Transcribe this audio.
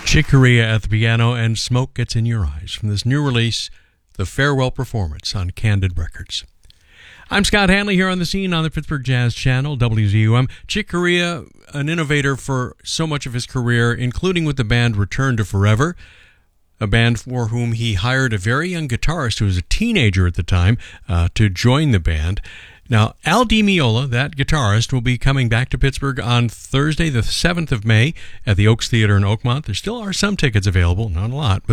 Chick Corea at the piano, and Smoke Gets in Your Eyes from this new release, The Farewell Performance, on Candid Records. I'm Scott Hanley here on the scene on the Pittsburgh Jazz Channel, WZUM. Chick Corea, an innovator for so much of his career, including with the band Return to Forever, a band for whom he hired a very young guitarist who was a teenager at the time to join the band. Now, Al Di Meola, that guitarist, will be coming back to Pittsburgh on Thursday, the 7th of May at the Oaks Theater in Oakmont. There still are some tickets available, not a lot, but